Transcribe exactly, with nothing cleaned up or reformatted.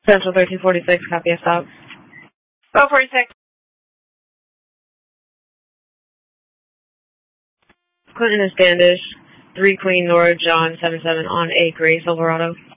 Central thirteen forty-six, copy a stop. twelve forty-six. Clinton and Standish, three Queen Nora John seven seven on a Gray Silverado.